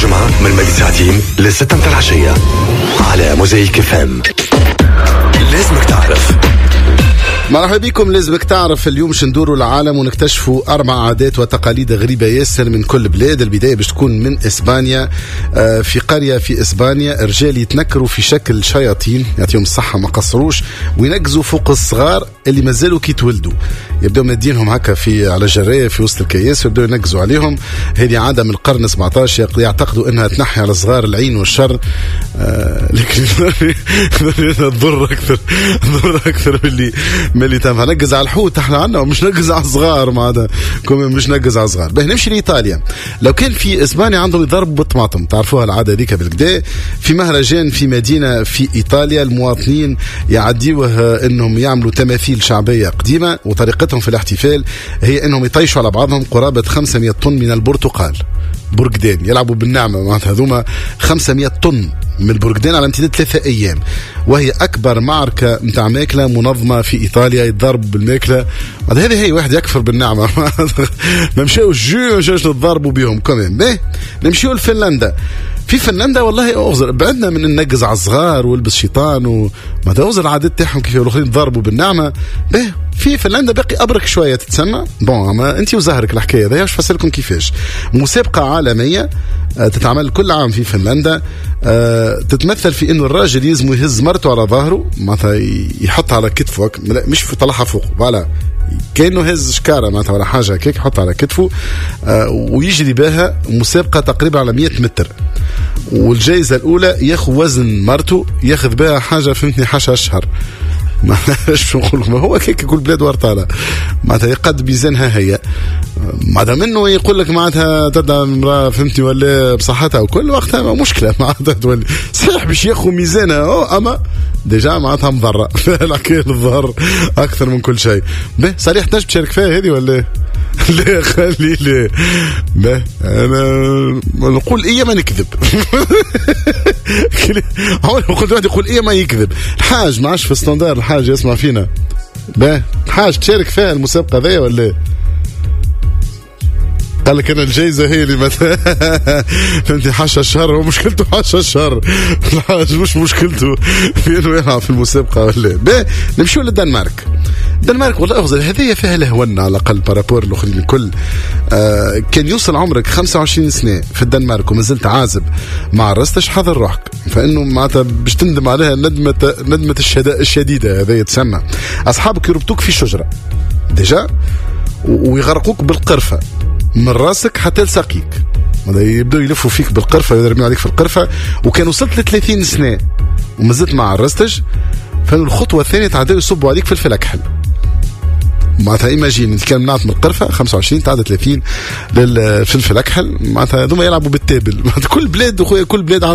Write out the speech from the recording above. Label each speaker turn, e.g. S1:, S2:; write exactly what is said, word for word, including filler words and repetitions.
S1: الجمعة من مدي ساعتين لستة متاع العشية على موزايك اف ام. لازمك تعرف.
S2: مرحبا بكم. لازمك تعرف. اليوم باش ندوروا العالم ونكتشفوا أربع عادات وتقاليد غريبة ياسر من كل بلاد. البداية باش تكون من إسبانيا. آه في قرية في إسبانيا رجال يتنكروا في شكل شياطين يعطيهم الصحة ما قصروش وينقزوا فوق الصغار اللي مازالوا كي تولدوا. يبدأوا مادينهم هكا في على جراية في وسط الكياس ويبدأوا ينقزوا عليهم. هذه عادة من القرن سبعطاش يعتقدوا أنها تنحي على الصغار العين والشر. آه لكن تضر أكثر تضر أكثر باللي ملي تنفع. نقز على الحوت احنا عنا ومش نقز على الصغار معناتها مش نقز على الصغار. باهي نمشي لإيطاليا. لو كان في إسبانيا عندهم يضربوا بالطماطم، تعرفوها العادة ذيك بالكدا. في مهرجان في مدينة في إيطاليا المواطنين يعديوه انهم يعملوا تماثيل شعبية قديمة وطريقتهم في الاحتفال هي انهم يطيشوا على بعضهم قرابة خمسمائة طن من البرتقال برقدان. يلعبوا بالنعمة معناتها هذوما خمسمائة طن من البرقدان على امتداد ثلاثة أيام، وهي أكبر معركة متاع ماكلة منظمة في إيطاليا. يتضرب بالماكلة هذه هي واحد يكفر بالنعمة. ما مشاوش جو مشاوش نتضربوا بهم كمان. باهي نمشيو لفنلندا. في فنلندا والله أغزر بعدنا من النقز على الصغار والبس شيطان وما تغزر العادات تاعهم كيف الآخرين يتضربوا بالنعمة. باهي في فنلندا باقي أبرك شوية تتسمى بون أما أنت وزهرك الحكاية هذه واش فسرلكم كيفاش. مسابقة عالمية تتعمل كل عام في فنلندا. تتمثل في إنه الراجل يلزم يهز مرته على ظهره معناتها يحطها على كتفه مش في طلعها فوق ولا كأنه هز شكارة معناتها ولا حاجة كيك يحطها على كتفه ويجري بها. مسابقة تقريبا على مئة متر والجائزة الأولى ياخذ وزن مرته ياخذ بها حاجة فهمتني حاشا الشهر. ما ايش نقول ما هو كيك كل بلاد ورطالة معناتها يقد ميزانها هي معناتها منه يقول لك معناتها تدعى المرأة فهمتني ولا بصحتها وكل وقتها ما مشكلة معناتها تولي صحيح باش ياخذ ميزانها أو أما ديجا معناتها مضرة الحكاية الظهر أكثر من كل شيء. به صريح تنجم تشارك فيها هذه ولا لا خلي لي به أنا نقول إيه ما نكذب. عمري ما قلت واحد يقول إيه ما يكذب. الحاج ما عادش في ستاندار الحاج يسمع فينا. به الحاج تشارك فيها المسابقة ذي ولا قال لك أنا الجائزة هي اللي مثلا فهمتي حاشا الشهر. هو مشكلته حاشا الشهر الحاج مش مشكلته في إنه يلعب في المسابقة ولا. به نمشيو للدنمارك. الدنمارك والله أفضل هذه فيها لهونا على الأقل بارابور الآخرين الكل. آه كان يوصل عمرك خمسة وعشرين سنة في الدنمارك وما زلت عازب ما عرستش حذر روحك فإنه معناتها باش تندم عليها ندمة ندمة الشديدة. هذا يتسمى أصحابك يربطوك في شجرة ديجا ويغرقوك بالقرفة من راسك حتى لساقيك. يبدأوا يلفوا فيك بالقرفة يضربوا عليك في القرفة. وكان وصلت لثلاثين سنة وما زلت ما عرستش فالخطوة الثانية تعدوا يصبوا عليك في الفلكحل معناتها إيماجين انت كان منعت من القرفة خمسة وعشرين تعدى ثلاثين للفلفل أكحل معناتها هذوما يلعبوا بالتابل. كل بلاد كل بلاد